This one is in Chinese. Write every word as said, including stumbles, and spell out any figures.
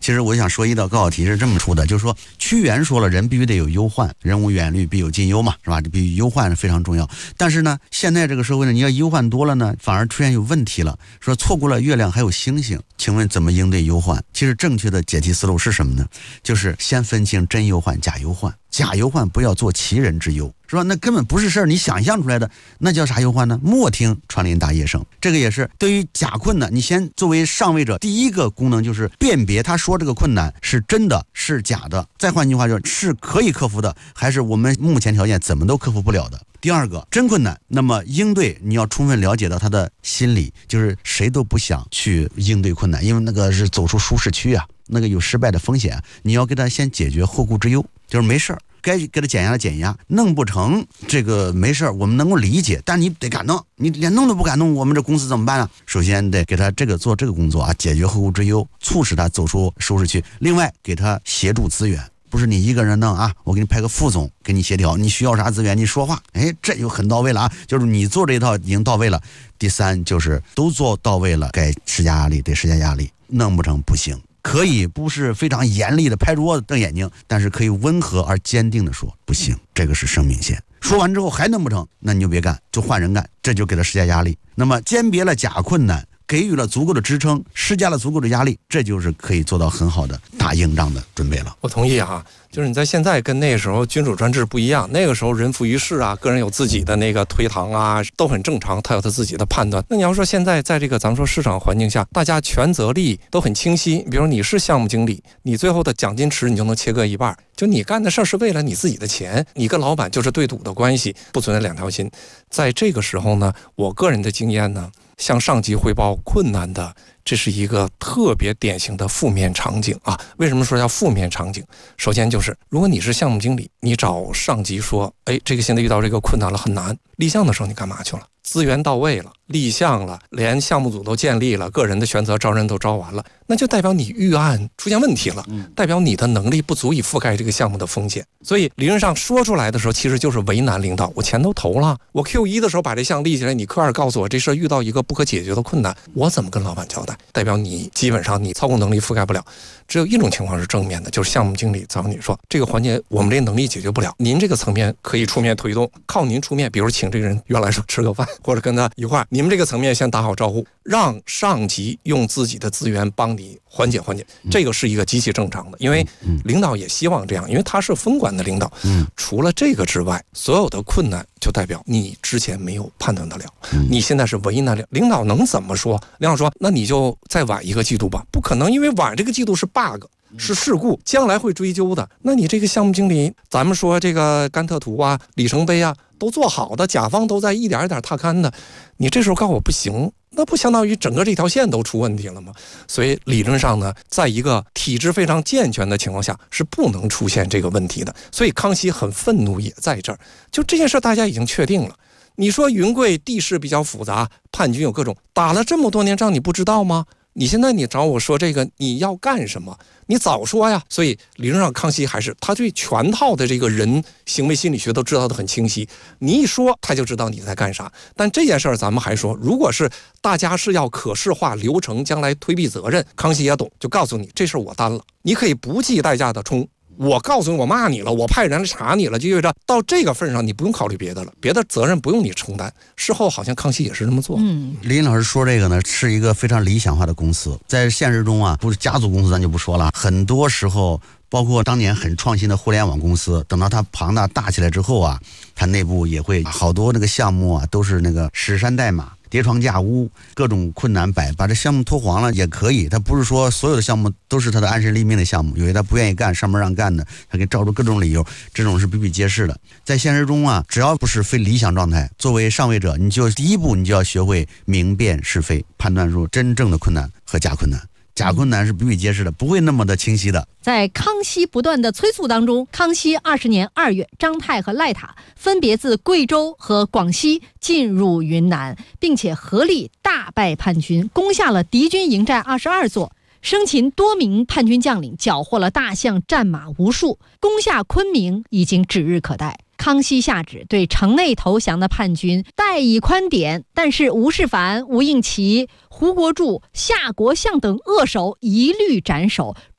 其实我想说一道高考题是这么出的，就是说屈原说了，人必须得有忧患，人无远虑必有近忧嘛，是吧？这必须忧患非常重要。但是呢，现在这个社会呢，你要忧患多了呢，反而出现有问题了，说错过了月亮还有星星。请问怎么应对忧患？其实正确的解题思路是什么呢？就是先分清真忧患、假忧患。假忧患不要做其人之忧，是吧？那根本不是事儿，你想象出来的，那叫啥忧患呢？莫听穿林打叶声。这个也是对于假困难，你先作为上位者，第一个功能就是辨别他说这个困难是真的是假的，再换句话说，是可以克服的，还是我们目前条件怎么都克服不了的。第二个，真困难，那么应对你要充分了解到他的心理，就是谁都不想去应对困难，因为那个是走出舒适区啊，那个有失败的风险，你要给他先解决后顾之忧，就是没事儿，该给他减压的减压，弄不成这个没事儿，我们能够理解，但你得敢弄，你连弄都不敢弄，我们这公司怎么办啊？首先得给他这个做这个工作啊，解决后顾之忧，促使他走出舒适区。另外，给他协助资源。不是你一个人弄啊，我给你派个副总给你协调，你需要啥资源你说话，哎，这就很到位了啊，就是你做这一套已经到位了。第三就是都做到位了，该施加压力得施加压力，弄不成不行，可以不是非常严厉的拍桌子瞪眼睛，但是可以温和而坚定的说不行，这个是生命线。说完之后还弄不成，那你就别干，就换人干，这就给他施加压力。那么鉴别了假困难，给予了足够的支撑，施加了足够的压力，这就是可以做到很好的打硬仗的准备了。 我同意啊，就是你在现在跟那个时候君主专制不一样，那个时候人浮于事啊，个人有自己的那个推搪啊，都很正常，他有他自己的判断。那你要说现在在这个咱们说市场环境下，大家权责利都很清晰，比如你是项目经理，你最后的奖金池你就能切割一半，就你干的事儿是为了你自己的钱，你跟老板就是对赌的关系，不存在两条心。在这个时候呢，我个人的经验呢，向上级汇报困难的，这是一个特别典型的负面场景啊。为什么说叫负面场景？首先就是如果你是项目经理，你找上级说，哎，这个现在遇到这个困难了，很难，立项的时候你干嘛去了？资源到位了，立项了，连项目组都建立了，个人的选择招人都招完了，那就代表你预案出现问题了，代表你的能力不足以覆盖这个项目的风险。所以理论上说出来的时候，其实就是为难领导。我钱都投了，我 Q 一 的时候把这项立起来，你 Q 二 告诉我这事遇到一个不可解决的困难，我怎么跟老板交代？代表你基本上你操控能力覆盖不了。只有一种情况是正面的，就是项目经理找你说，这个环节我们这能力解决不了，您这个层面可以出面推动，靠您出面，比如请这个人原来说吃个饭，或者跟他一块儿，你们这个层面先打好招呼，让上级用自己的资源帮你缓解缓解，这个是一个极其正常的，因为领导也希望这样，因为他是分管的领导。除了这个之外，所有的困难就代表你之前没有判断得了，你现在是为难了，领导能怎么说？领导说那你就再晚一个季度吧，不可能，因为晚这个季度是 bug， 是事故，将来会追究的。那你这个项目经理，咱们说这个甘特图啊、里程碑啊都做好的，甲方都在一点一点踏勘的，你这时候告诉我不行，那不相当于整个这条线都出问题了吗？所以理论上呢，在一个体制非常健全的情况下是不能出现这个问题的。所以康熙很愤怒也在这儿，就这件事大家已经确定了。你说云贵地势比较复杂，叛军有各种，打了这么多年仗你不知道吗？你现在你找我说这个你要干什么，你早说呀。所以理论上康熙还是他对全套的这个人行为心理学都知道的很清晰，你一说他就知道你在干啥。但这件事儿咱们还说，如果是大家是要可视化流程，将来推避责任，康熙也懂，就告诉你这事儿我担了，你可以不计代价的冲，我告诉你我骂你了，我派人来查你了，就意味着到这个份上你不用考虑别的了，别的责任不用你承担。事后好像康熙也是这么做。 嗯，林老师说这个呢，是一个非常理想化的公司，在现实中啊，不是家族公司咱就不说了，很多时候包括当年很创新的互联网公司，等到它庞大大起来之后啊，它内部也会好多那个项目啊，都是那个史山代码，叠床架屋，各种困难摆，把这项目拖黄了也可以。他不是说所有的项目都是他的安身立命的项目，有些他不愿意干，上面让干的，他给找出各种理由，这种是比比皆是的。在现实中啊，只要不是非理想状态，作为上位者，你就第一步你就要学会明辨是非，判断出真正的困难和假困难。假困难是比比皆是的，不会那么的清晰的。 在康熙不断的催促当中，康熙二十年二月，张泰和赖塔分别自贵州和广西进入云南，并且合力大败叛军，攻下了敌军营寨二十二座，生擒多名叛军将领，缴获了大象战马无数，攻下昆明已经指日可待。康熙下旨对城内投降的叛军待以宽典，但是吴世蕃、吴应奇、胡国柱、夏国相等恶首一律斩首，